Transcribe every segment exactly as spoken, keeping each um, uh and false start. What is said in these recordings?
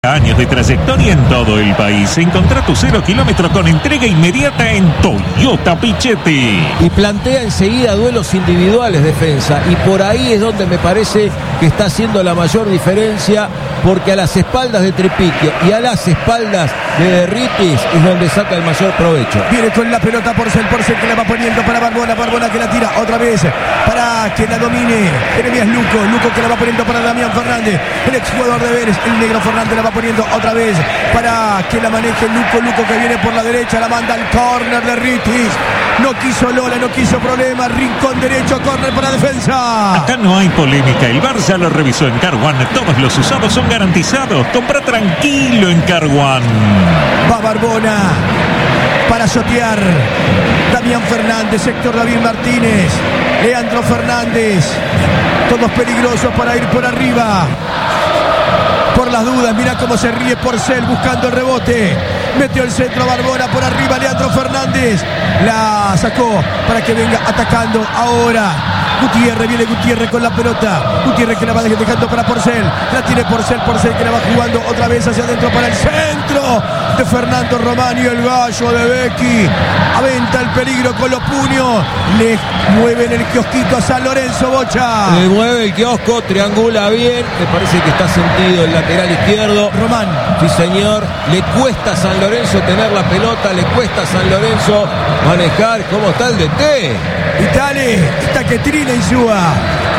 Años de trayectoria en todo el país. Encontrá tu cero kilómetro con entrega inmediata en Toyota Pichetti. Y plantea enseguida duelos individuales, defensa. Y por ahí es donde me parece que está haciendo la mayor diferencia, porque a las espaldas de Tripiquio y a las espaldas de Derritis es donde saca el mayor provecho. Viene con la pelota Porcel, Porcel que la va poniendo para Barbona, Barbona que la tira otra vez para que la domine Jeremías Luco, Luco que la va poniendo para Damián Fernández, el exjugador de Vélez, el negro Fernández la va poniendo otra vez para que la maneje Luco, Luco que viene por la derecha, la manda al córner de Ritis, no quiso Lola, no quiso problema, rincón derecho, córner para defensa. Acá no hay polémica, el Bar ya lo revisó en Car One, todos los usados son garantizados, compra tranquilo en Car One. Va Barbona para shotear, Damián Fernández, Héctor David Martínez, Leandro Fernández, todos peligrosos para ir por arriba. Por las dudas, mira cómo se ríe Porcel buscando el rebote. Metió el centro Barbona por arriba, Leandro Fernández. La sacó para que venga atacando ahora Gutiérrez, viene Gutiérrez con la pelota. Gutiérrez que la va dejando para Porcel. La tiene Porcel, Porcel que la va jugando otra vez hacia adentro para el centro de Fernando Román y el gallo de Becky. Aventa el peligro con los puños. Le mueven el kiosquito a San Lorenzo, Bocha. Le mueve el kiosco, triangula bien. Me parece que está sentido el lateral izquierdo. Román. Sí, señor. Le cuesta a San Lorenzo tener la pelota. Le cuesta a San Lorenzo manejar. ¿Cómo está el D T? Y dale, está que trina Insúa.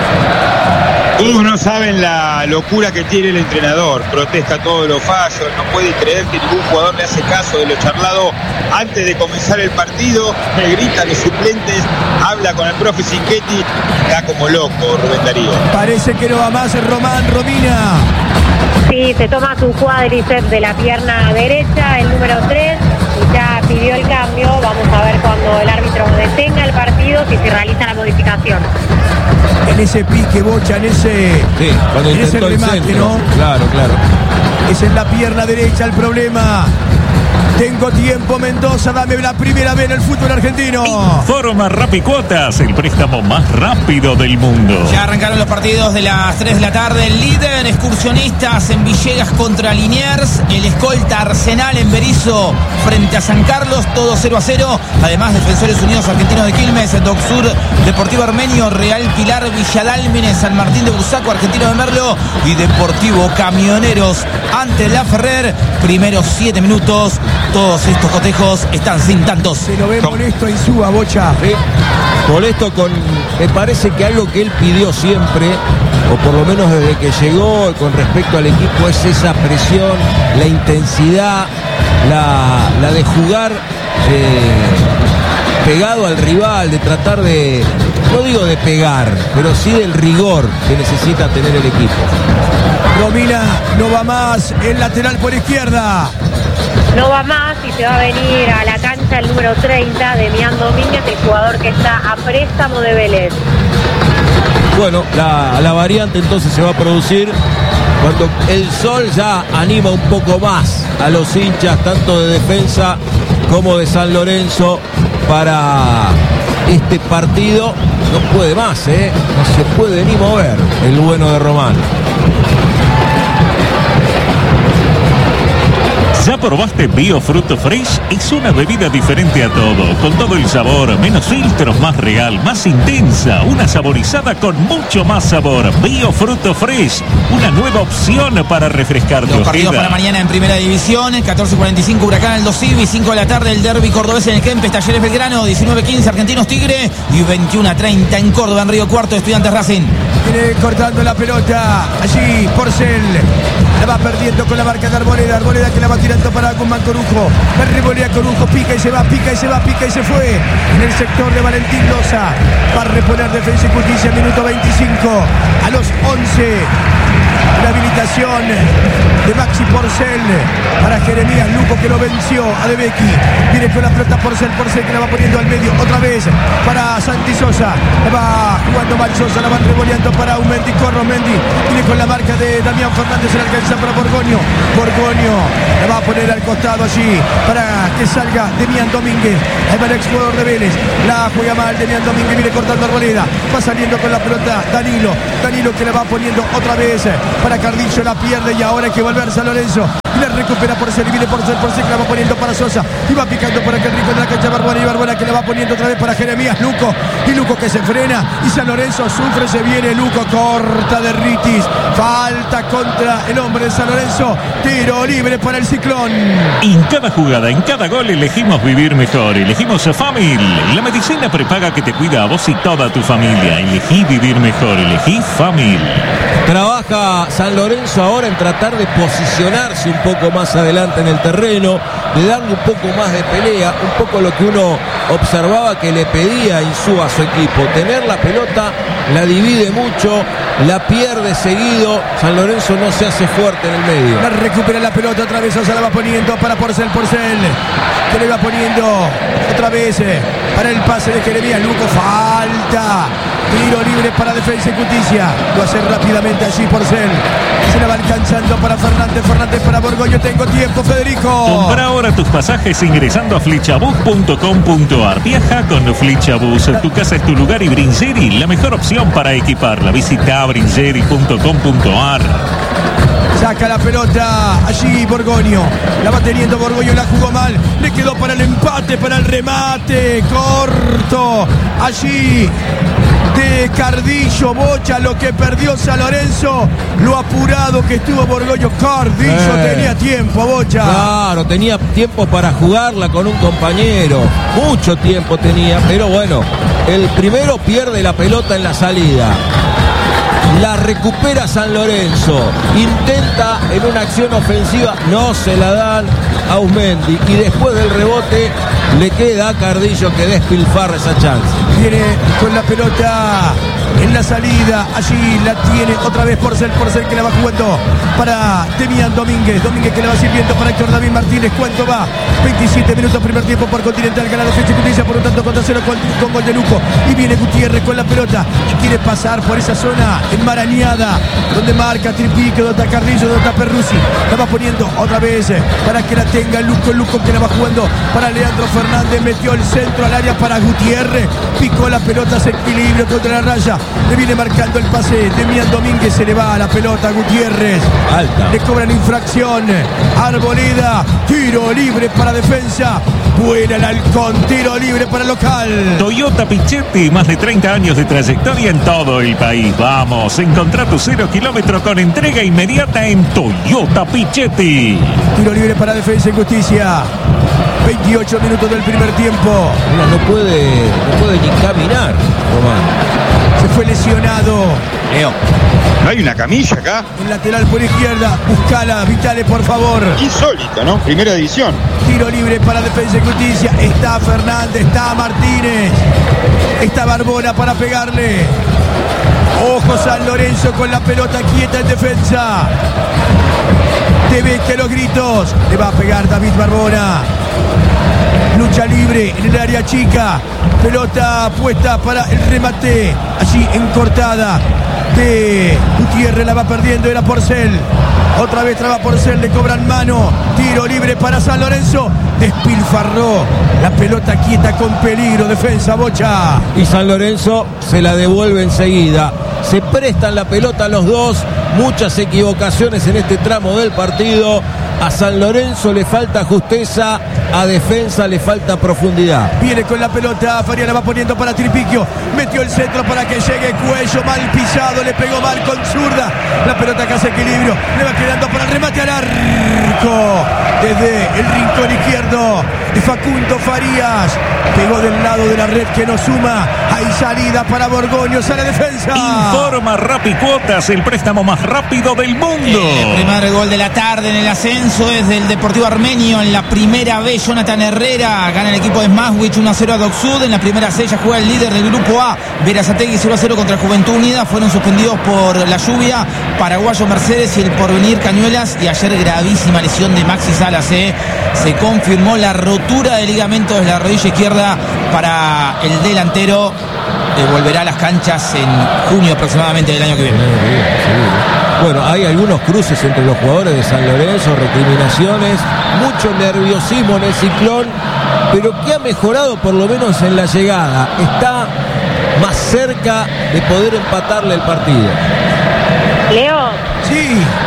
Todos no saben la locura que tiene el entrenador, protesta todos los fallos, no puede creer que ningún jugador le hace caso de lo charlado antes de comenzar el partido, le grita a los suplentes, habla con el profe Cinquetti, está como loco Rubén Darío. Parece que no va más el Román, Romina. Sí, se toma su cuádriceps de la pierna derecha, el número tres, y ya pidió el cambio. Vamos a ver cuando el árbitro detenga el partido si se realiza la modificación. En ese pique, Bocha, en ese, sí, cuando en ese intentó el remate, centro. ¿no? Claro, claro. Esa es la pierna derecha el problema. Tengo tiempo, Mendoza, dame la primera vez en el fútbol argentino. Informa Rapicuotas, el préstamo más rápido del mundo. Ya arrancaron los partidos de las tres de la tarde. El líder, Excursionistas en Villegas contra Liniers. El escolta Arsenal en Berizo frente a San Carlos, todo cero a cero. Además, Defensores Unidos Argentinos de Quilmes, Docsur Deportivo Armenio, Real Pilar, Villadálmine, San Martín de Bursaco, Argentino de Merlo y Deportivo Camioneros ante La Ferrer. Primeros siete minutos. Todos estos cotejos están sin tantos. Se lo ve molesto en Insúa, Bocha. Sí. Molesto con, me parece que algo que él pidió siempre, o por lo menos desde que llegó con respecto al equipo, es esa presión, la intensidad, la, la de jugar eh, pegado al rival, de tratar de, no digo de pegar, pero sí del rigor que necesita tener el equipo. Romina, no va más, el lateral por izquierda. No va más y se va a venir a la cancha el número treinta, Demián Domínguez, el jugador que está a préstamo de Vélez. Bueno, la, la variante entonces se va a producir cuando el sol ya anima un poco más a los hinchas, tanto de Defensa como de San Lorenzo, para este partido. No puede más, ¿eh? No se puede ni mover el bueno de Román. ¿Ya probaste Biofruto Fresh? Es una bebida diferente a todo, con todo el sabor, menos filtros, más real, más intensa, una saborizada con mucho más sabor. Biofruto Fresh, una nueva opción para refrescar tu Los partidos vida. para mañana en Primera División, catorce cuarenta y cinco Huracán Aldo Civi, cinco de la tarde el derbi cordobés en el Kempes, Talleres Belgrano, diecinueve quince Argentinos Tigre y veintiuno a treinta en Córdoba, en Río Cuarto, Estudiantes Racing. Viene cortando la pelota, allí Porcel, la va perdiendo con la marca de Arboleda, Arboleda que la va tirando para Guzmán Corujo, la revolea Corujo, pica y se va, pica y se va, pica y se fue, en el sector de Valentín Loza, va a reponer Defensa y Justicia, minuto veinticinco, a los once, la habilitación de Maxi Porcel para Jeremías Luco que lo venció a De Becky, viene con la pelota Porcel, Porcel que la va poniendo al medio, otra vez para Santi Sosa, la va jugando mal Sosa, la van revoleando para un Mendy, Corro Mendy, viene con la marca de Damián Fernández, se la alcanza para Borgoño, Borgoño la va a poner al costado allí para que salga Demián Domínguez, el ex jugador de Vélez, la juega mal Demián Domínguez, viene cortando Arboleda, va saliendo con la pelota Danilo, Danilo que la va poniendo otra vez para Cardillo, la pierde y ahora hay que volver San Lorenzo. La recupera Porcel y viene Porcel, Porcel que la va poniendo para Sosa. Y va picando por aquel rincón de la cancha Barbona. Y Barbona que la va poniendo otra vez para Jeremías Luco. Y Luco que se frena. Y San Lorenzo sufre, se viene Luco. Corta de Ritis. Falta contra el hombre de San Lorenzo. Tiro libre para el Ciclón. En cada jugada, en cada gol elegimos vivir mejor. Elegimos a Famil. La medicina prepaga que te cuida a vos y toda tu familia. Elegí vivir mejor. Elegí Famil. Trabaja San Lorenzo ahora en tratar de posicionarse un poco más adelante en el terreno, de darle un poco más de pelea, un poco lo que uno observaba que le pedía Insúa a su equipo. Tener la pelota, la divide mucho, la pierde seguido. San Lorenzo no se hace fuerte en el medio. La recupera la pelota otra vez, Sosa la va poniendo para Porcel, Porcel que le va poniendo otra vez eh, para el pase de Jeremías Luco. Falta. Tiro libre para Defensa y Justicia. Lo hace rápidamente allí Porcel. Se la va alcanzando para Fernández. Fernández para Borgoño. Tengo tiempo, Federico. Compra ahora tus pasajes ingresando a flechabus punto com punto ar. Viaja con Flechabus. Tu casa es tu lugar y Bringeri, la mejor opción para equiparla. Visita bringeri punto com punto ar. Saca la pelota allí Borgoño. La va teniendo Borgoño, la jugó mal. Le quedó para el empate, para el remate. Corto. Allí de Cardillo, Bocha, lo que perdió San Lorenzo, lo apurado que estuvo Borgoño. Cardillo eh. tenía tiempo, Bocha. Claro, tenía tiempo para jugarla con un compañero. Mucho tiempo tenía, pero bueno, el primero pierde la pelota en la salida. La recupera San Lorenzo. Intenta en una acción ofensiva. No se la dan a Usmendi. Y después del rebote le queda a Cardillo que despilfarra esa chance. Viene con la pelota en la salida. Allí la tiene otra vez Porcel. Porcel que la va jugando para Demian Domínguez. Domínguez que la va sirviendo para Héctor David Martínez. ¿Cuánto va? veintisiete minutos primer tiempo por Continental. Gana Defensa y Justicia. Por un tanto contra cero con, con gol de Luco. Y viene Gutiérrez con la pelota. Y quiere pasar por esa zona enmarañada. Donde marca Tripique. Donde está Carrillo. Donde está Perruzzi. La va poniendo otra vez para que la tenga Luco. Luco que la va jugando para Leandro Fernández. Metió el centro al área para Gutiérrez. Picó la pelota. Se equilibra contra la raya. Le viene marcando el pase. Demian Domínguez se le va a la pelota a Gutiérrez. Alta. Le cobran infracción. Arboleda. Tiro libre para Defensa. Buena el halcón. Tiro libre para local. Toyota Pichetti. Más de treinta años de trayectoria en todo el país. Vamos, encontrá tu cero kilómetro con entrega inmediata en Toyota Pichetti. Tiro libre para Defensa y Justicia. veintiocho minutos del primer tiempo. Mira, no puede, no puede ni caminar, Román. Se fue lesionado. Leo. ¿No hay una camilla acá? El lateral por izquierda. Buscala, Vitale, por favor. Insólito, ¿no? Primera edición. Tiro libre para Defensa y Justicia. Está Fernández, está Martínez. Está Barbona para pegarle. Ojo San Lorenzo con la pelota quieta en defensa. Debe que los gritos. Le va a pegar David Barbona. Lucha libre en el área chica. Pelota puesta para el remate. Allí en cortada de Gutiérrez, la va perdiendo. Era Porcel. Otra vez traba Porcel. Le cobran mano. Tiro libre para San Lorenzo. Despilfarró la pelota quieta con peligro. Defensa, Bocha. Y San Lorenzo se la devuelve enseguida. Se prestan la pelota los dos. Muchas equivocaciones en este tramo del partido. A San Lorenzo le falta justeza, a Defensa le falta profundidad. Viene con la pelota, Faria la va poniendo para Tripiquio. Metió el centro para que llegue Cuello, mal pisado, le pegó mal con zurda. La pelota que hace equilibrio, le va quedando para el remate al arco. Desde el rincón izquierdo de Facundo Farías. Pegó del lado de la red que nos suma. Hay salida para Borgoño, sale Defensa. Informa Rapicuotas, el préstamo más rápido del mundo. El primer gol de la tarde en el ascenso es del Deportivo Armenio. En la primera B, Jonathan Herrera gana el equipo de Maswich uno a cero a Docksud. En la primera C ya juega el líder del grupo A, Berazategui, cero a cero contra Juventud Unida. Fueron suspendidos por la lluvia Paraguayo Mercedes y el Porvenir Cañuelas. Y ayer gravísima lesión de Maxi Salas. ¿eh? Se confirmó la rotura de ligamentos de la rodilla izquierda para el delantero. Volverá a las canchas en junio aproximadamente del año que viene. Bueno, hay algunos cruces entre los jugadores de San Lorenzo, recriminaciones, mucho nerviosismo en el Ciclón, pero que ha mejorado por lo menos en la llegada. Está más cerca de poder empatarle el partido. Leo. Sí. No es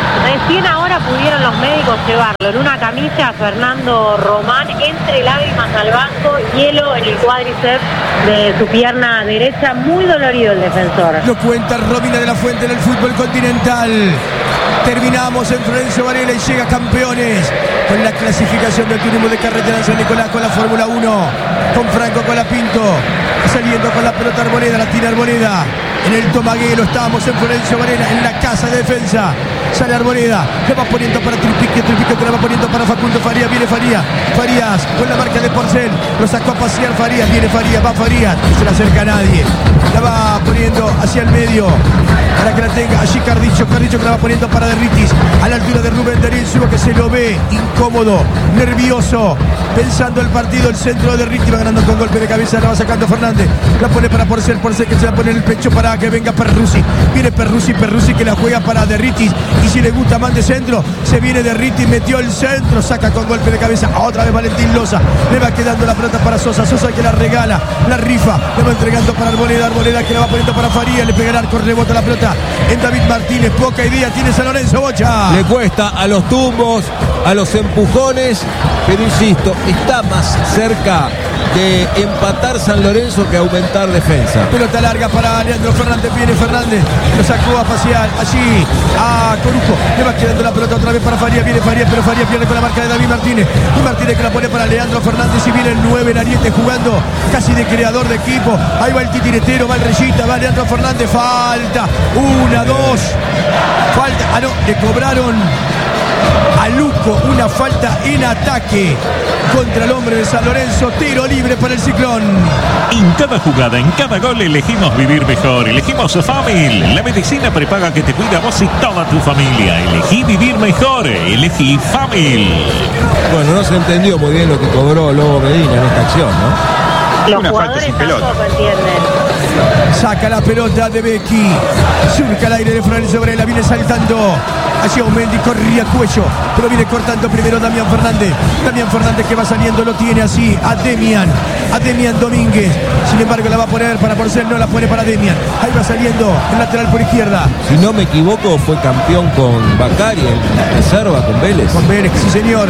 Recién ahora pudieron los médicos llevarlo en una camilla a Fernando Román, entre lágrimas al banco, hielo en el cuádriceps de su pierna derecha, muy dolorido el defensor. Lo cuenta Romina de la Fuente en el fútbol continental. Terminamos en Florencio Varela y llega Campeones con la clasificación del turismo de carretera en San Nicolás con la Fórmula uno, con Franco Colapinto saliendo con la pelota Arboleda, la tira Arboleda en el Tomaguelo. Estábamos en Florencio Varela en la casa de defensa. Sale Arboleda, le va poniendo para Tripiquio, Tripiquio que le va poniendo para Facundo Farías, viene Farías, Farías con la marca de Porcel, lo sacó a pasear Farías, viene Farías, va Farías, no se le acerca a nadie, la va poniendo hacia el medio, para que la tenga allí Cardicho, Cardicho que la va poniendo para Derritis, a la altura de Rubén Darín Subo, que se lo ve incómodo, nervioso, pensando el partido, el centro de Derritis, va ganando con golpe de cabeza, la va sacando Fernández, la pone para Porcel, Porcel que se la pone en el pecho para que venga Perruzzi, viene Perruzzi, Perruzzi que la juega para Derritis, y si le gusta más de centro, se viene Derritis, metió el centro, saca con golpe de cabeza, otra vez Valentín Loza, le va quedando la pelota para Sosa, Sosa que la regala, la rifa, le va entregando para Arboleda, Arboleda que la va poniendo para Faría, le pega el arco, rebota la pelota en David Martínez, poca idea tiene San Lorenzo, Bocha. Le cuesta a los tumbos, a los empujones, pero insisto, está más cerca de empatar San Lorenzo que aumentar defensa. Pelota larga para Leandro Fernández, viene Fernández, lo sacó a pasear allí a Corujo, le va quedando la pelota otra vez para Faría, viene Faría, pero Faría pierde con la marca de David Martínez, y Martínez que la pone para Leandro Fernández, y viene el nueve Nariete jugando casi de creador de equipo, ahí va el titiretero, va el Reyita, va Leandro Fernández, falta, una, dos, falta, ah no, le cobraron a Luco una falta en ataque contra el hombre de San Lorenzo, tiro libre para el Ciclón. En cada jugada, en cada gol elegimos vivir mejor, elegimos Famil, la medicina prepaga que te cuida a vos y toda tu familia. Elegí vivir mejor, elegí Famil. Bueno, no se entendió muy bien lo que cobró Lobo Medina en esta acción, ¿no? Los Una falta jugadores sin pelota. tampoco entienden. Saca la pelota de Becky, surca el aire de Florencio Varela, viene saltando hacia Aumendi, corría Cuello, pero viene cortando primero Damián Fernández, Damián Fernández que va saliendo, lo tiene así a Demian, a Demian Domínguez, sin embargo la va a poner para Porcel, no la pone para Demian, ahí va saliendo el lateral por izquierda. Si no me equivoco, fue campeón con Bacari en la reserva, con Vélez. Con Vélez, sí señor.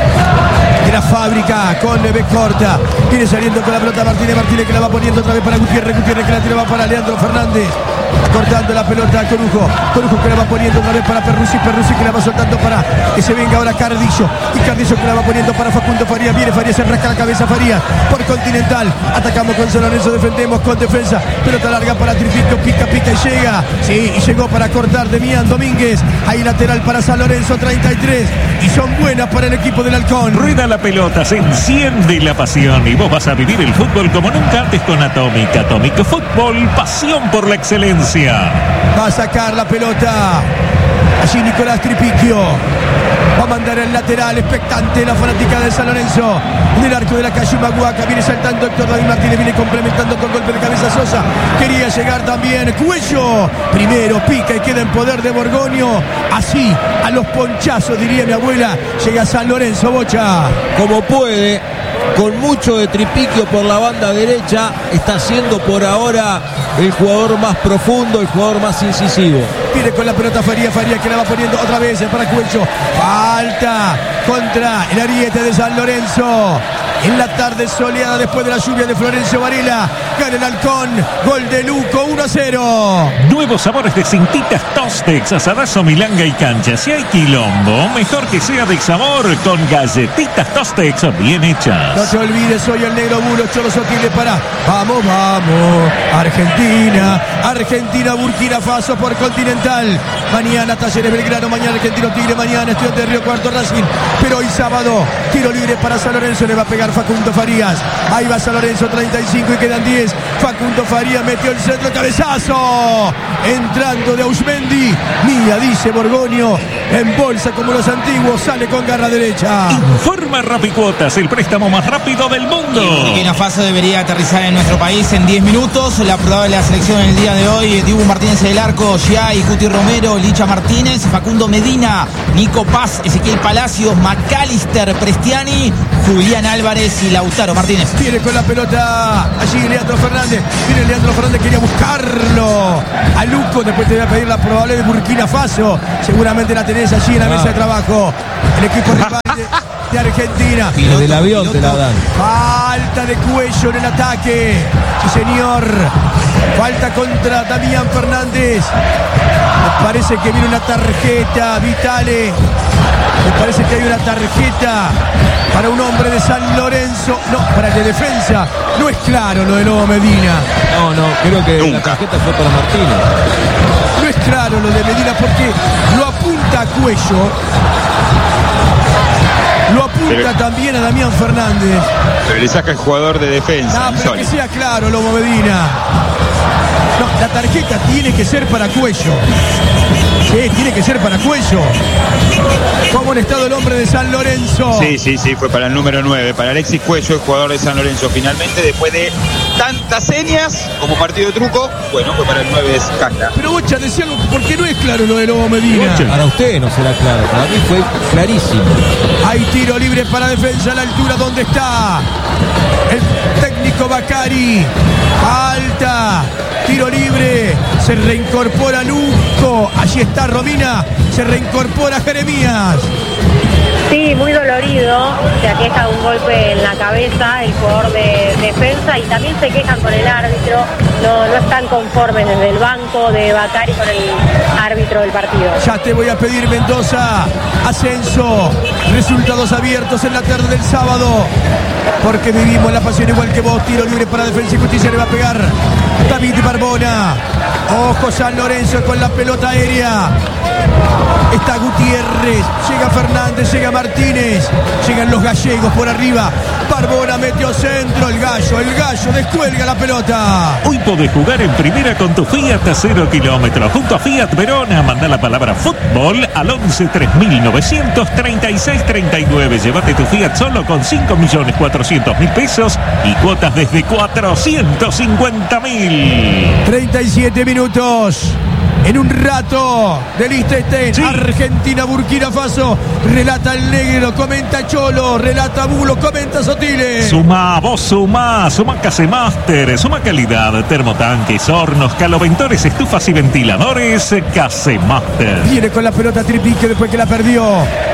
De la fábrica con B corta, viene saliendo con la pelota Martínez, Martínez que la va poniendo otra vez para Gutiérrez, Gutiérrez que la tira va para Leandro Fernández, cortando la pelota a Corujo, Corujo que la va poniendo otra vez para Perruzzi, Perruzzi que la va soltando para que se venga ahora Cardillo, y Cardillo que la va poniendo para Facundo Farías, viene Farías, se rasca la cabeza Farías, por Continental, atacamos con San Lorenzo, defendemos con defensa, pelota larga para Trifito, pica, pica y llega, sí, y llegó para cortar Demian Domínguez, ahí lateral para San Lorenzo, treinta y tres, y son buenas para el equipo del Halcón. Rueda la pelota, se enciende la pasión y vos vas a vivir el fútbol como nunca antes con Atomic. Atomic Fútbol, pasión por la excelencia. Va a sacar la pelota allí Nicolás Tripiquio, va a mandar el lateral, expectante la fanática de San Lorenzo, del arco de la calle Humahuaca, viene saltando Héctor David Martínez, viene complementando con golpe de cabeza Sosa, quería llegar también Cuello, primero pica y queda en poder de Borgoño, así a los ponchazos diría mi abuela, llega San Lorenzo, Bocha. Como puede, con mucho de Tripiquio por la banda derecha, está siendo por ahora el jugador más profundo, el jugador más incisivo. Viene con la pelota Faría, Faría que la va poniendo otra vez para Cuello. Falta contra el ariete de San Lorenzo. En la tarde soleada después de la lluvia de Florencio Varela. Gana el Halcón. Gol de Luco, uno a cero. Nuevos sabores de cintitas Tostex, asadazo, milanga y cancha. Si hay quilombo, mejor que sea de sabor con galletitas Tostex bien hechas. No te olvides, soy el negro Bulo, Cholo Sotile para vamos, vamos, Argentina, Argentina, Burkina Faso por Continental. Mañana Talleres Belgrano, mañana Argentino Tigre, mañana Estudiantes de Río Cuarto Racing. Pero hoy sábado, tiro libre para San Lorenzo, le va a pegar Facundo Farías. Ahí va San Lorenzo, treinta y cinco y quedan diez. Facundo Farías metió el centro, cabezazo. Entrando de Ausmendi. Mía, dice Borgoño. En bolsa como los antiguos, sale con garra derecha. Informa Rapicuotas, el préstamo más rápido del mundo. Burkina Faso debería aterrizar en nuestro país en diez minutos. La probable de la selección en el día de hoy: Dibu Martínez del arco, Giai, Cuti Romero, Licha Martínez, Facundo Medina, Nico Paz, Ezequiel Palacios, Macalister Prestiani, Julián Álvarez Paredes y Lautaro Martínez. Viene con la pelota allí Leandro Fernández. Viene Leandro Fernández, quería buscarlo a Luco. Después te voy a pedir la probable de Burkina Faso. Seguramente la tenés allí en la ah. mesa de trabajo. El equipo rival de, de Argentina. Piloto, del avión piloto. Te la dan. Falta de Cuello en el ataque. Sí, señor. Falta contra Damián Fernández. Me parece que viene una tarjeta, Vitale. Me parece que hay una tarjeta para un hombre de San Lorenzo. No, para el de defensa. No es claro lo de Lobo Medina. No, no, creo que Nunca. la tarjeta fue para Martínez. No es claro lo de Medina porque lo apunta a Cuello. Lo apunta pero, también a Damián Fernández. Pero le saca el jugador de defensa. No, pero que sea claro, Lobo Medina. No, la tarjeta tiene que ser para Cuello. Sí, tiene que ser para Cuello. ¿Cómo en estado el hombre de San Lorenzo? Sí, sí, sí, fue para el número nueve, para Alexis Cuello, el jugador de San Lorenzo. Finalmente, después de tantas señas como partido de truco, bueno, fue para el nueve de Casta. Pero Bocha, decía algo, porque no es claro lo de Lobo Medina. Bocha, para usted no será claro, para mí fue clarísimo. Hay tiro libre para defensa a la altura donde está el técnico Bacari. Falta. Tiro libre, se reincorpora Luco, allí está Romina, se reincorpora Jeremías. Sí, muy dolorido, se aqueja de un golpe en la cabeza el jugador de defensa y también se quejan con el árbitro, no, no están conformes desde el banco de Bacari con el árbitro del partido. Ya te voy a pedir, Mendoza, ascenso, resultados abiertos en la tarde del sábado, porque vivimos la pasión igual que vos. Tiro libre para Defensa y Justicia, le va a pegar David Barbona. Ojo San Lorenzo con la pelota aérea. Está Gutiérrez, llega Fernández, llega Martínez, llegan los gallegos por arriba. Barbona metió centro, el gallo, el gallo descuelga la pelota. Hoy podés jugar en primera con tu Fiat a cero kilómetros. Junto a Fiat Verona, manda la palabra fútbol al once tres mil novecientos treinta y seis treinta y nueve. Llévate tu Fiat solo con cinco millones cuatrocientos mil pesos y cuotas desde cuatrocientos cincuenta mil. treinta y siete minutos. En un rato de Liechtenstein, sí. Argentina, Burkina Faso. Relata el negro, comenta Cholo, relata Bulo, comenta Sotile. Suma, vos suma, suma Casemaster, suma calidad, termotanques, hornos, caloventores, estufas y ventiladores, Casemaster. Viene con la pelota Tripique después que la perdió.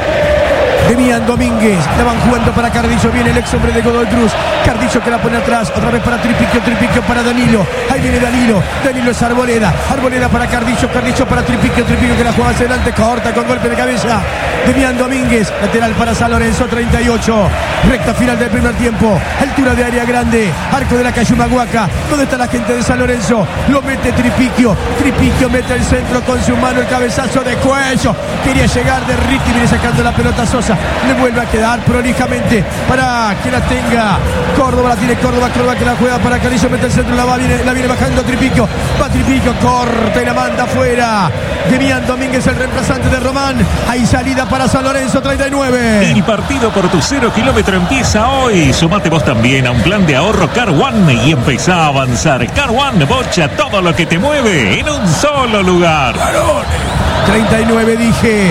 Demian Domínguez, la van jugando para Cardicho, viene el ex hombre de Godoy Cruz. Cardicho que la pone atrás, otra vez para Tripiquio, Tripiquio para Danilo. Ahí viene Danilo, Danilo es Arboleda, Arboleda para Cardicho, Cardicho para Tripiquio, Tripiquio que la juega hacia adelante, corta con golpe de cabeza. Demian Domínguez, lateral para San Lorenzo, treinta y ocho. Recta final del primer tiempo, altura de área grande, arco de la Cayumahuaca. ¿Dónde está la gente de San Lorenzo? Lo mete Tripiquio, Tripiquio mete el centro con su mano, el cabezazo de Cuello. Quería llegar de Ritti, viene sacando la pelota Sosa. Le vuelve a quedar prolijamente para que la tenga Córdoba, la tiene Córdoba, Córdoba que la juega para Carrillo, mete el centro, la va, viene, la viene bajando Tripiquio, va Tripiquio, corta y la manda afuera. Demian Domínguez, el reemplazante de Román. Hay salida para San Lorenzo, treinta y nueve. El partido por tu cero kilómetro empieza hoy. Sumate vos también a un plan de ahorro Car One y empezá a avanzar. Car One, Bocha, todo lo que te mueve en un solo lugar. treinta y nueve dije.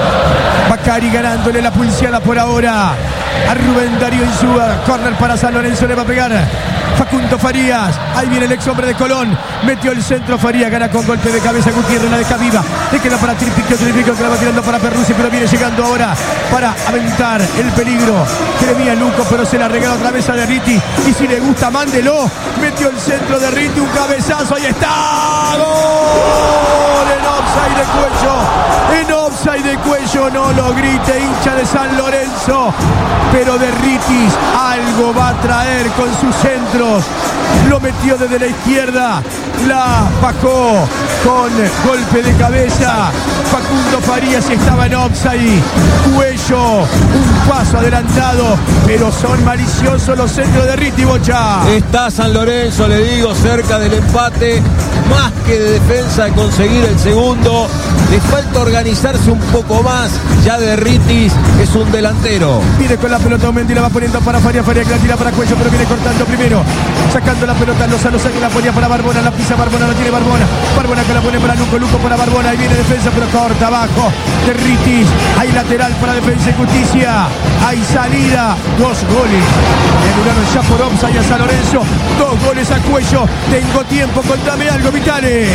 Bacari ganándole la pulseada por ahora a Rubén Darío Insúa. Corner para San Lorenzo, le va a pegar Facundo Farías. Ahí viene el ex hombre de Colón. Metió el centro Farías, gana con golpe de cabeza Gutiérrez, la deja viva. Le queda para Tripiquio, Tripiquio que la va tirando para Perruzzi, pero viene llegando ahora para aventar el peligro. Jeremías Luco, pero se la regala otra vez a De Riti. Y si le gusta, mándelo. Metió el centro de Riti, un cabezazo. Ahí está. ¡Gol! En offside de Cuello. En offside de Cuello, no lo grite, hincha de San Lorenzo. Pero De Ritis algo va a traer con sus centros. Lo metió desde la izquierda, la bajó con golpe de cabeza. Facundo Farías estaba en offside. Cuello, un paso adelantado, pero son maliciosos los centros de Riti, Bocha. Está San Lorenzo, le digo, cerca del empate. más que de defensa de conseguir el segundo. Le falta organizarse un poco más. Ya de Ritis es un delantero. Viene con la pelota Mendy, la va poniendo para Faria, Faria que la tira para Cuello, pero viene cortando primero. Sacando la pelota Loza, Loza que la ponía para Barbona, la pisa Barbona, la tiene Barbona. Barbona que la pone para Luco, Luco para Barbona. Ahí viene defensa, pero corta abajo de Ritis. Hay lateral para Defensa y Justicia. Hay salida. Dos goles. Anularon ya por offside a San Lorenzo. Dos goles a Cuello. Tengo tiempo, contame algo, Vitale.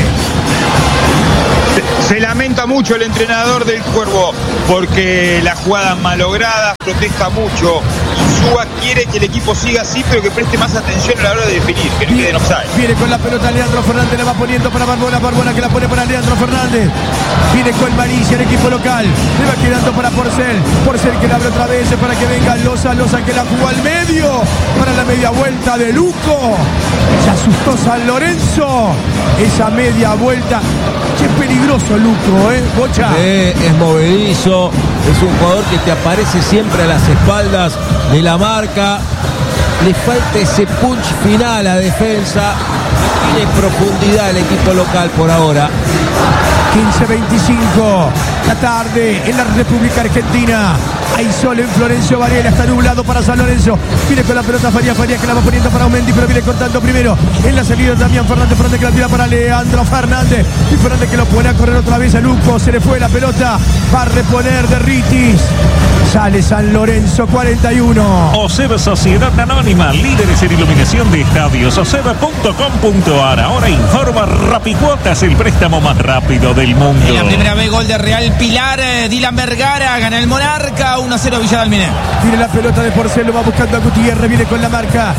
Se, se lamenta mucho el entrenador del Cuervo porque la jugada malograda, protesta mucho. Insúa quiere que el equipo siga así, pero que preste más atención a la hora de definir, que no quede en offside. Viene con la pelota Leandro Fernández, la va poniendo para Barbona, Barbona que la pone para Leandro Fernández. Viene con malicia el equipo local, le va quedando para Porcel, Porcel que la abre otra vez para que venga Loza, Loza que la jugó al medio, para la media vuelta de Luco. Se asustó San Lorenzo, esa media vuelta. Qué peligroso Luco, ¿eh? Bocha. Eh, es movedizo, es un jugador que te aparece siempre a las espaldas de la marca. Le falta ese punch final a defensa. Tiene profundidad el equipo local por ahora. quince veinticinco, la tarde en la República Argentina. Hay sol en Florencio Varela, está nublado para San Lorenzo. Viene con la pelota Faria, Faria que la va poniendo para Mendy, pero viene cortando primero. En la salida también Fernández, Fernández que la tira para Leandro Fernández. Y Fernández que lo pone a correr otra vez a Luco. Se le fue la pelota, va a reponer de Ritis. Sale San Lorenzo, cuarenta y uno. OSEB Sociedad Anónima, líderes en iluminación de estadios. oseb punto com punto ar. Ahora informa Rapicuotas, el préstamo más rápido del mundo. En la primera vez, gol de Real Pilar. eh, Dylan Vergara gana el Monarca. uno a cero Villa Dálmine. Viene la pelota de Porcel, lo va buscando a Gutiérrez. Viene con la marca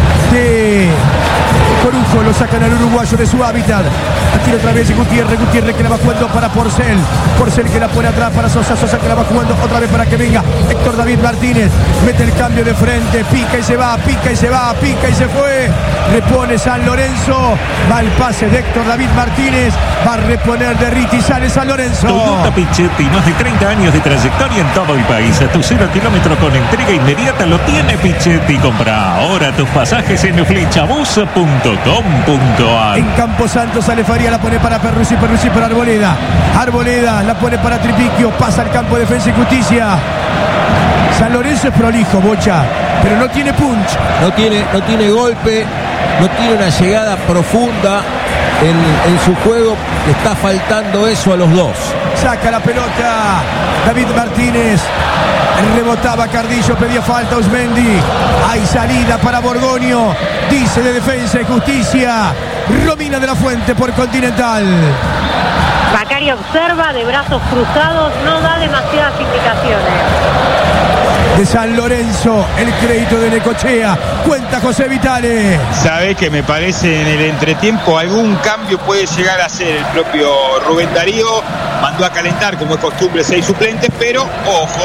de Corujo, lo sacan al uruguayo de su hábitat. Aquí otra vez Gutiérrez, Gutiérrez que la va jugando para Porcel. Porcel que la pone atrás para Sosa, Sosa que la va jugando otra vez para que venga Héctor David Martínez. Mete el cambio de frente, pica y se va, pica y se va, pica y se fue. Repone San Lorenzo. Va el pase de Héctor David Martínez. Va a reponer de Ritti, sale San Lorenzo. Toyota Pichetti, más de treinta años de trayectoria en todo el país. A tu cero kilómetro con entrega inmediata lo tiene Pichetti. Compra ahora tus pasajes en flechabus punto com punto ar. En Camposanto sale Faria, la pone para Perruzzi, Perruzzi para Arboleda. Arboleda la pone para Tripiquio, pasa al campo de Defensa y Justicia. San Lorenzo es prolijo, Bocha, pero no tiene punch. No tiene, no tiene golpe, no tiene una llegada profunda en, en su juego. Le está faltando eso a los dos. Saca la pelota David Martínez. Rebotaba Cardillo, pedía falta Usmendi. Hay salida para Borgoño. Dice de Defensa y Justicia Romina de la Fuente por Continental. Bacari observa de brazos cruzados, no da demasiadas indicaciones. De San Lorenzo, el crédito de Necochea. Cuenta José Vitale. Sabe que me parece en el entretiempo algún cambio puede llegar a ser el propio Rubén Darío. Mandó a calentar, como es costumbre, seis suplentes, pero ojo.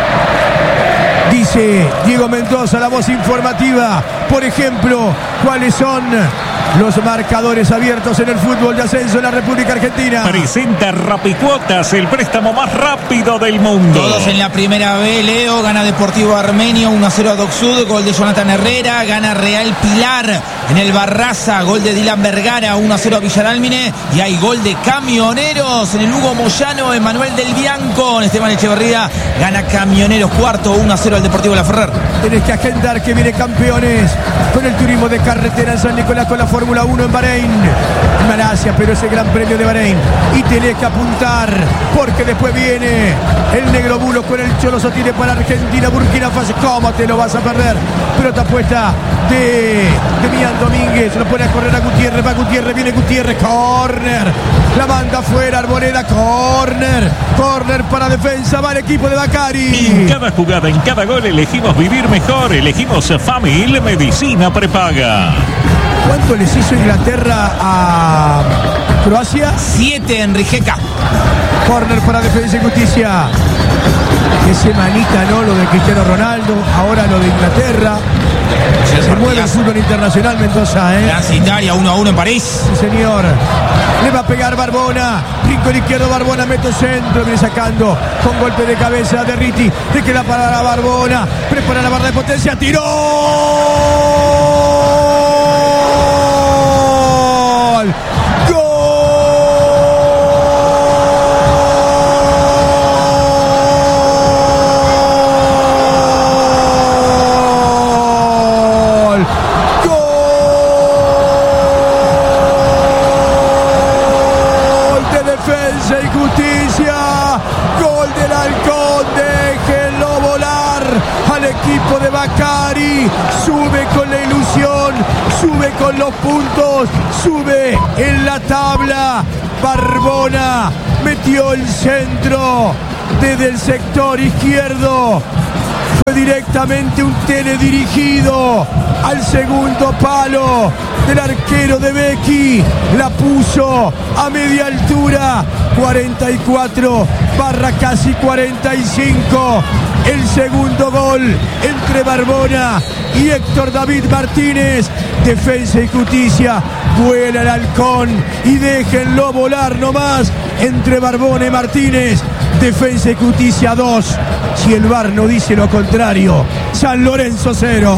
Dice Diego Mendoza, la voz informativa. Por ejemplo, ¿cuáles son los marcadores abiertos en el fútbol de ascenso en la República Argentina? Presenta Rapicuotas, el préstamo más rápido del mundo. Todos en la primera B. Leo gana Deportivo Armenio uno a cero a Doc Sud, gol de Jonathan Herrera. Gana Real Pilar en el Barraza, gol de Dylan Vergara, uno a cero a Villa Dálmine. Y hay gol de Camioneros en el Hugo Moyano, Emanuel del Bianco. Esteban Echeverría gana Camioneros, cuarto, uno a cero al Deportivo La Ferrer. Tenés que agendar que viene Campeones con el turismo de carretera en San Nicolás, con la Fórmula uno en Bahrein, en Malasia, pero ese Gran Premio de Bahrein. Y tenés que apuntar, porque después viene el Negro Bulo con el Cholo Sotile para Argentina, Burkina Faso. ¿Cómo te lo vas a perder? Pelota puesta de Demian Domínguez, lo pone a correr a Gutiérrez, va Gutiérrez, viene Gutiérrez, córner, la manda afuera, Arboleda, córner, córner para Defensa, va el equipo de Bacari. En cada jugada, en cada gol elegimos vivir mejor, elegimos Famil Medicina Prepaga. ¿Cuánto les hizo Inglaterra a Croacia? Siete en Rijeka. Corner para Defensa y Justicia. Qué semanita, ¿no? Lo de Cristiano Ronaldo, ahora lo de Inglaterra. Se mueve el fútbol internacional, Mendoza, ¿eh? Francia, Italia, uno a uno en París. Sí, señor. Le va a pegar Barbona. Rincón izquierdo, Barbona, mete centro. Viene sacando con golpe de cabeza de Ritti. Le queda para la Barbona. Prepara la barra de potencia. ¡Tiró! ¡Gol! al equipo de Bacari. Sube con la ilusión, sube con los puntos, sube en la tabla. Barbona metió el centro desde el sector izquierdo. Fue directamente un teledirigido al segundo palo del arquero de Becchi. La puso a media altura. cuarenta y cuatro barra casi cuarenta y cinco. El segundo gol entre Barbona y Héctor David Martínez. Defensa y Justicia. Vuela el halcón y déjenlo volar nomás entre Barbona y Martínez. Defensa y Justicia dos. Si el V A R no dice lo contrario. San Lorenzo cero.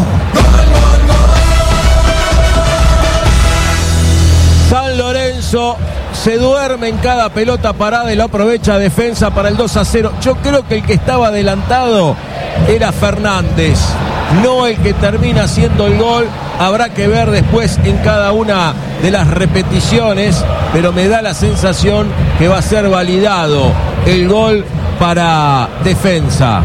San Lorenzo se duerme en cada pelota parada y lo aprovecha Defensa para el dos a cero. Yo creo que el que estaba adelantado era Fernández, no el que termina haciendo el gol. Habrá que ver después en cada una de las repeticiones, pero me da la sensación que va a ser validado el gol para Defensa.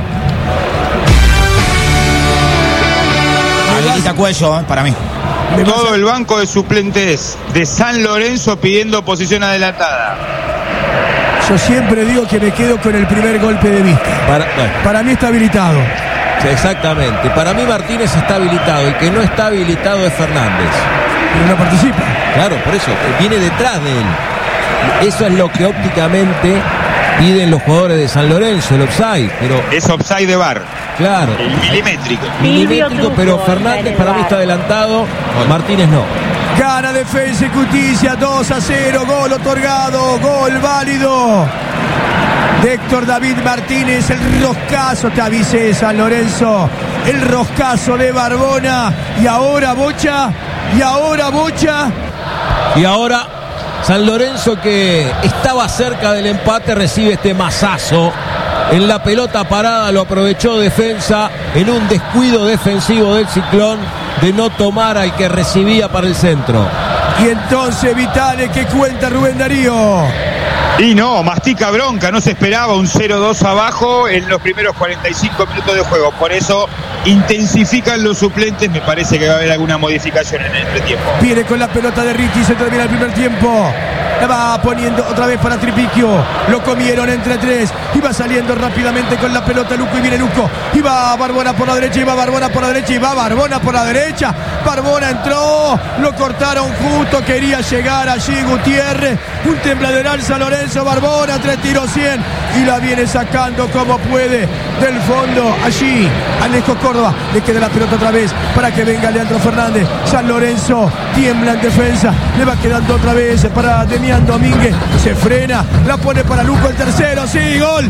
Habilita Cuello, eh, para mí. Todo el banco de suplentes de San Lorenzo pidiendo posición adelantada. Yo siempre digo que me quedo con el primer golpe de vista. Para, bueno. Para mí está habilitado. Sí, exactamente. Para mí Martínez está habilitado. El que no está habilitado es Fernández. Pero no participa. Claro, por eso. Viene detrás de él. Eso es lo que ópticamente piden los jugadores de San Lorenzo, el offside. Pero es offside de V A R. Claro. El milimétrico. Milimétrico, pero Fernández para mí está adelantado. Martínez no. Gana Defensa y Justicia dos a cero. Gol otorgado. Gol válido de Héctor David Martínez. El roscazo, te avisé, San Lorenzo. El roscazo de Barbona. Y ahora Bocha. Y ahora Bocha. Y ahora San Lorenzo, que estaba cerca del empate, recibe este mazazo. En la pelota parada lo aprovechó Defensa en un descuido defensivo del Ciclón de no tomar al que recibía para el centro. Y entonces Vitale, que cuenta Rubén Darío. Y no, mastica bronca, no se esperaba un cero dos abajo en los primeros cuarenta y cinco minutos de juego. Por eso intensifican los suplentes, me parece que va a haber alguna modificación en el entretiempo. Viene con la pelota de Ricci, se termina el primer tiempo. La va poniendo otra vez para Tripiquio. Lo comieron entre tres. Iba saliendo rápidamente con la pelota Luco y viene Luco. Y va Barbona por la derecha, y va Barbona por la derecha, y va Barbona por la derecha. Barbona entró, lo cortaron justo, quería llegar allí Gutiérrez. Un tembladeral San Lorenzo, Barbona, tres tiros cien. Y la viene sacando como puede del fondo. Allí Alejo Córdoba, le queda la pelota otra vez para que venga Leandro Fernández. San Lorenzo tiembla en defensa. Le va quedando otra vez para Demián Domínguez, se frena, la pone para Luco, el tercero, sí, gol,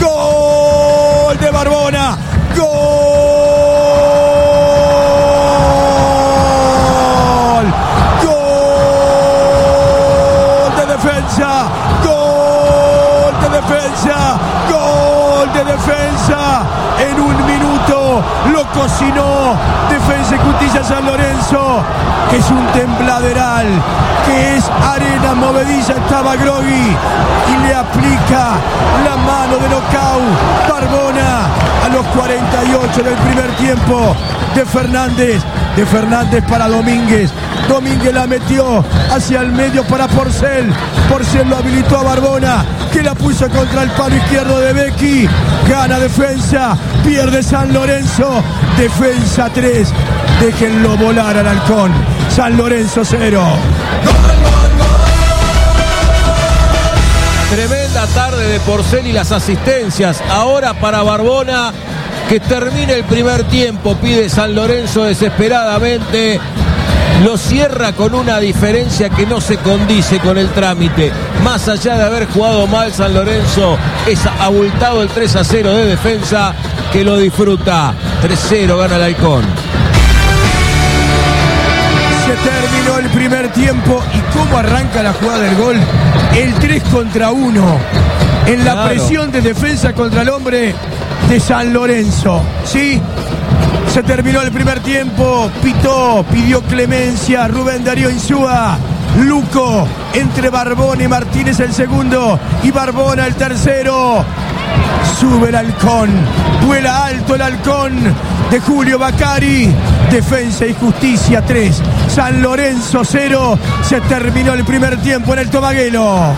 gol de Barbona, gol, gol de Defensa, gol de Defensa, gol de Defensa, en un minuto lo cocinó Defensa y Justicia San Lorenzo, que es un tembladeral, que es arena movediza. Estaba groggy y le aplica la mano de nocaut Barbona a los cuarenta y ocho del primer tiempo. De Fernández, de Fernández para Domínguez. Domínguez la metió hacia el medio para Porcel. Porcel lo habilitó a Barbona, que la puso contra el palo izquierdo de Becchi. Gana Defensa, pierde San Lorenzo. Defensa tres. Déjenlo volar al halcón. San Lorenzo cero. Tremenda tarde de Porcel y las asistencias. Ahora para Barbona, que termine el primer tiempo, pide San Lorenzo desesperadamente. Lo cierra con una diferencia que no se condice con el trámite. Más allá de haber jugado mal San Lorenzo, es abultado el tres a cero de Defensa, que lo disfruta. tres cero gana el halcón. Se terminó el primer tiempo. ¿Y cómo arranca la jugada del gol? El tres contra uno. En la Claro. presión de Defensa contra el hombre de San Lorenzo. ¿Sí? Se terminó el primer tiempo. Pitó, pidió clemencia Rubén Darío Insúa. Luco entre Barbona y Martínez el segundo. Y Barbona el tercero. sube el halcón, vuela alto el halcón de Julio Bacari. Defensa y Justicia tres, San Lorenzo cero. Se terminó el primer tiempo en el Tomaguelo.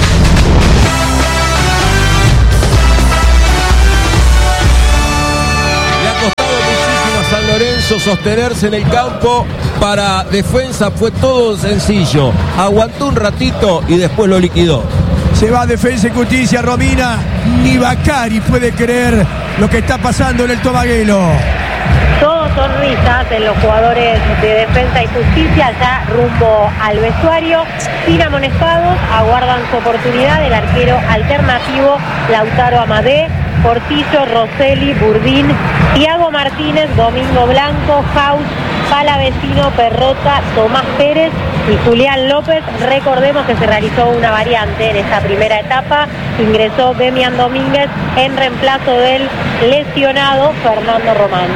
San Lorenzo sostenerse en el campo. Para Defensa fue todo sencillo, aguantó un ratito y después lo liquidó. Se va Defensa y Justicia, Romina. Ni Bacari puede creer lo que está pasando en el Tomaguelo. Todos son risas en los jugadores de Defensa y Justicia, ya rumbo al vestuario, sin amonestados, aguardan su oportunidad el arquero alternativo Lautaro Amadé, Portillo, Rosselli, Burdín, Thiago Martínez, Domingo Blanco, Haus, Palavecino, Perrota, Tomás Pérez y Julián López. Recordemos que se realizó una variante en esta primera etapa, ingresó Demian Domínguez en reemplazo del lesionado Fernando Román.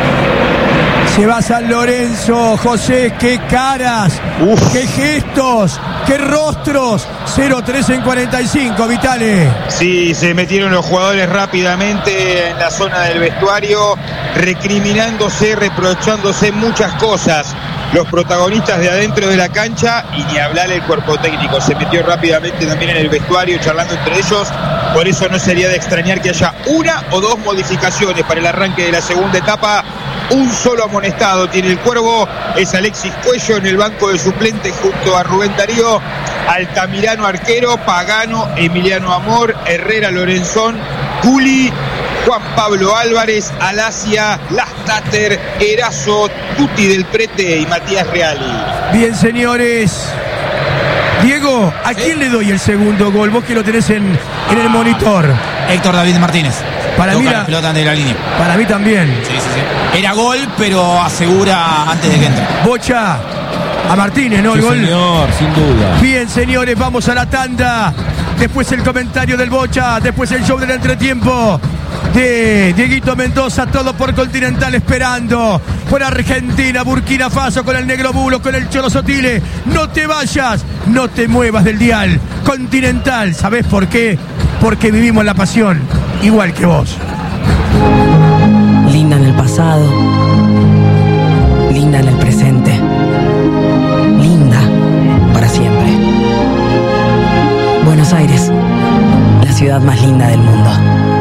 Se va San Lorenzo, José, qué caras, Uf. qué gestos, qué rostros. cero tres en cuarenta y cinco, Vitale. Sí, se metieron los jugadores rápidamente en la zona del vestuario, recriminándose, reprochándose muchas cosas. Los protagonistas de adentro de la cancha y ni hablar el cuerpo técnico. Se metió rápidamente también en el vestuario, charlando entre ellos. Por eso no sería de extrañar que haya una o dos modificaciones para el arranque de la segunda etapa. Un solo amonestado tiene el Cuervo, es Alexis Cuello en el banco de suplentes junto a Rubén Darío, Altamirano arquero, Pagano, Emiliano Amor, Herrera Lorenzón, Juli, Juan Pablo Álvarez, Alasia, Lastater, Erazo, Tuti del Prete y Matías Reali. Bien, señores. Diego, ¿a ¿Sí? quién le doy el segundo gol? Vos que lo tenés en, en el monitor. Héctor David Martínez. Para mí, la pelota de la línea. Para mí también. Sí, sí, sí. Era gol, pero asegura antes de que entre. Bocha a Martínez, ¿no? Sí, el gol. Señor, sin duda. Bien, señores, vamos a la tanda. Después el comentario del Bocha. Después el show del entretiempo de Dieguito Mendoza. Todo por Continental esperando. Por Argentina, Burkina Faso, con el Negro Bulo, con el Cholo Sotile. No te vayas, no te muevas del dial. Continental, ¿sabés por qué? Porque vivimos la pasión, igual que vos. Linda en el pasado, linda en el presente, linda para siempre. Buenos Aires, la ciudad más linda del mundo.